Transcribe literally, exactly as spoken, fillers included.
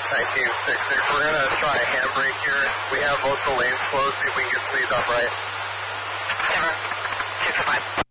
nineteen six six. We're going to try a handbrake here. We have most of the lanes closed. See if we can get these up right. Seven, six, five.